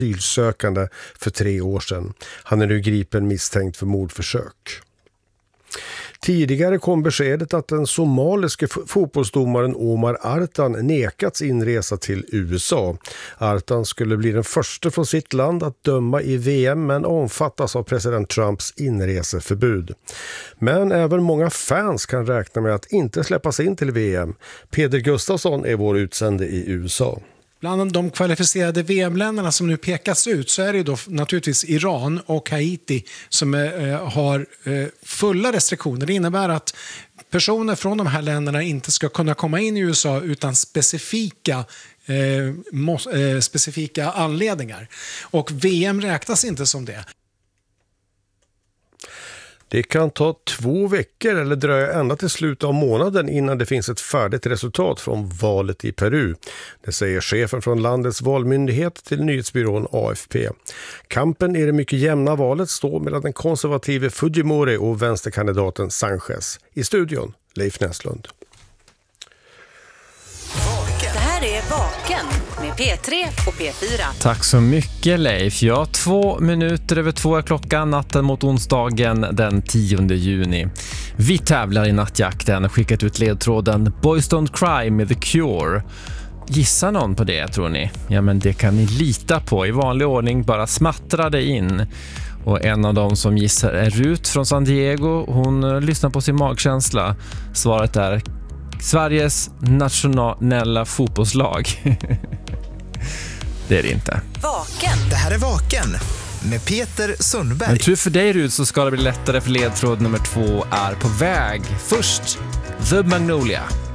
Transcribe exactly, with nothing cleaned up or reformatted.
asylsökande för tre år sedan. Han är nu gripen misstänkt för mordförsök. Tidigare kom beskedet att den somaliske fotbollsdomaren Omar Artan nekats inresa till U S A. Artan skulle bli den första från sitt land att döma i V M men omfattas av president Trumps inreseförbud. Men även många fans kan räkna med att inte släppas in till V M. Peder Gustafsson är vår utsände i U S A. Bland de kvalificerade V M-länderna som nu pekas ut så är det då naturligtvis Iran och Haiti som eh, har eh, fulla restriktioner. Det innebär att personer från de här länderna inte ska kunna komma in i U S A utan specifika, eh, må, eh, specifika anledningar. Och V M räknas inte som det. Det kan ta två veckor eller dröja ända till slutet av månaden innan det finns ett färdigt resultat från valet i Peru. Det säger chefen från landets valmyndighet till nyhetsbyrån A F P. Kampen i det mycket jämna valet står mellan den konservative Fujimori och vänsterkandidaten Sanchez. I studion, Leif Näslund. Det här är Vaken med P tre och P fyra. Tack så mycket Leif. Ja, två minuter över två är klockan natten mot onsdagen den tionde juni. Vi tävlar i nattjakten och skickat ut ledtråden Boys Don't Cry med The Cure. Gissa någon på det tror ni? Ja men det kan ni lita på. I vanlig ordning bara smattra det in. Och en av dem som gissar är Rut från San Diego. Hon lyssnar på sin magkänsla. Svaret är Sveriges nationella fotbollslag. Det är det inte. Vaken. Det här är Vaken med Peter Sundberg. Men tur för dig Rut så ska det bli lättare för ledtråd nummer två är på väg. Först The Magnolia.